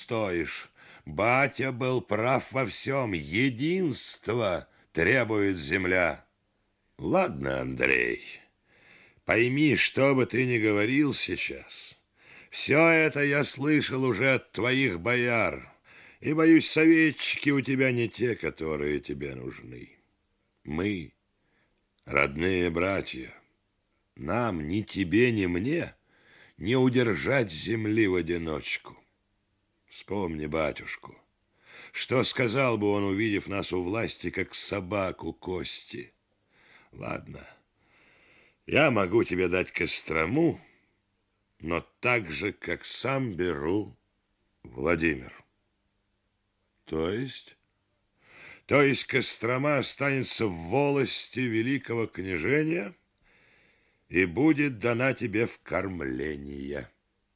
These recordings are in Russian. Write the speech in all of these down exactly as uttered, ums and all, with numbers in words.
стоишь. Батя был прав во всем. Единство требует земля. Ладно, Андрей, пойми, что бы ты ни говорил сейчас, все это я слышал уже от твоих бояр, и, боюсь, советчики у тебя не те, которые тебе нужны. Мы, родные братья, нам, ни тебе, ни мне, не удержать земли в одиночку. Вспомни батюшку. Что сказал бы он, увидев нас у власти, как собаку Кости? Ладно, я могу тебе дать Кострому, но так же, как сам беру Владимир. То есть? То есть Кострома останется в волости великого княжения и будет дана тебе в кормление.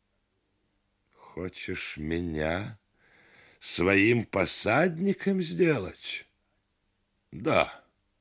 Хочешь меня своим посадником сделать? Да.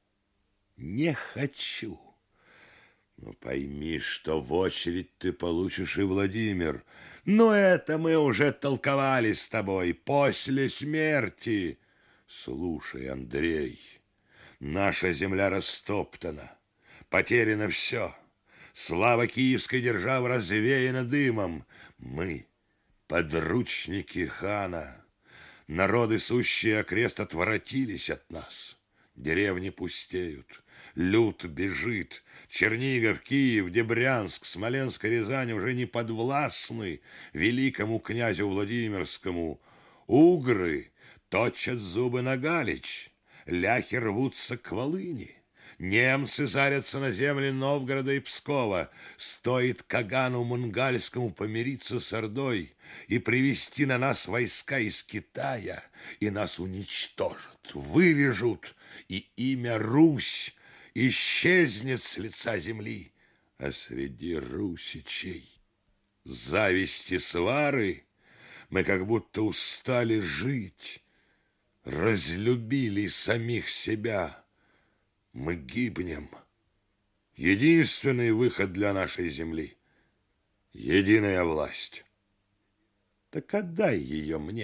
Не хочу. Но пойми, что в очередь ты получишь и Владимир. Но это мы уже толковали с тобой после смерти. Слушай, Андрей, наша земля растоптана, потеряно все. Слава киевской державы развеяна дымом. Мы подручники хана. Народы, сущие окрест, отворотились от нас. Деревни пустеют, люд бежит. Чернигов, Киев, Дебрянск, Смоленск и Рязань уже не подвластны великому князю Владимирскому. Угры точат зубы на Галич, ляхи рвутся к Волыни. Немцы зарятся на земли Новгорода и Пскова. Стоит Кагану Мунгальскому помириться с Ордой и привести на нас войска из Китая, и нас уничтожат, вырежут, и имя Русь исчезнет с лица земли. А среди русичей зависти, свары мы как будто устали жить, разлюбили самих себя. Мы гибнем. Единственный выход для нашей земли — единая власть. Так отдай ее мне.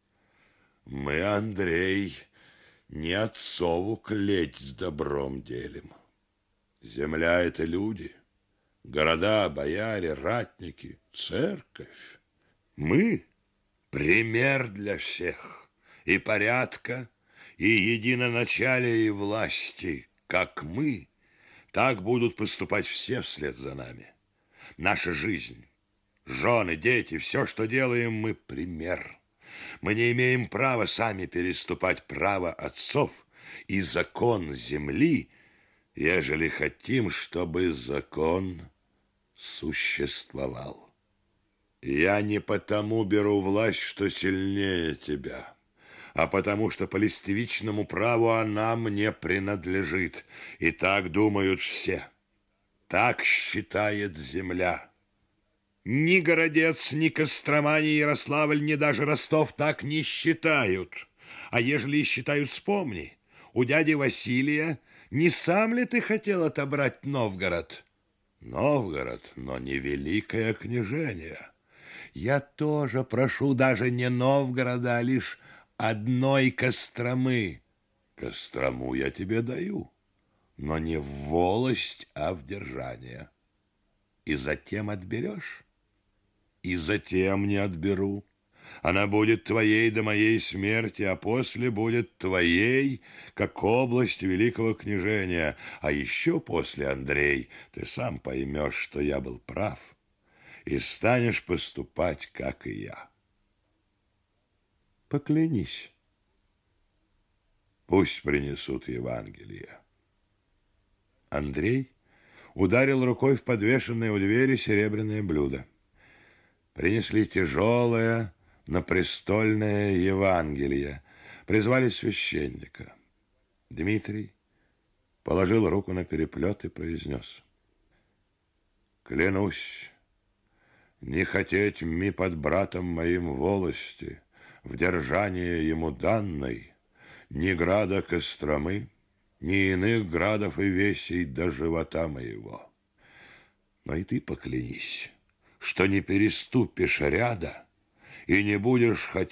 Мы, Андрей, не отцову клеть с добром делим. Земля — это люди, города, бояре, ратники, церковь. Мы — пример для всех и порядка, и единоначалия, и власти. Как мы, так будут поступать все вслед за нами. Наша жизнь, жены, дети, все, что делаем, мы пример. Мы не имеем права сами переступать право отцов и закон земли, ежели хотим, чтобы закон существовал. Я не потому беру власть, что сильнее тебя, а потому что по листвичному праву она мне принадлежит. И так думают все. Так считает земля. Ни Городец, ни Кострома, ни Ярославль, ни даже Ростов так не считают. А ежели и считают, вспомни, у дяди Василия не сам ли ты хотел отобрать Новгород? Новгород, но не великое княжение. Я тоже прошу даже не Новгорода, а лишь одной Костромы. Кострому я тебе даю, но не в волость, а в держание. И затем отберешь? И затем не отберу. Она будет твоей до моей смерти, а после будет твоей, как область великого княжения. А еще после, Андрей, ты сам поймешь, что я был прав, и станешь поступать, как и я. Поклянись. Пусть принесут Евангелие. Андрей ударил рукой в подвешенное у двери серебряное блюдо. Принесли тяжелое напрестольное Евангелие. Призвали священника. Дмитрий положил руку на переплет и произнес: «Клянусь не хотеть ми под братом моим волости, в держание ему данной, ни града Костромы, ни иных градов и весей до живота моего. Но и ты поклянись, что не переступишь ряда и не будешь хотеть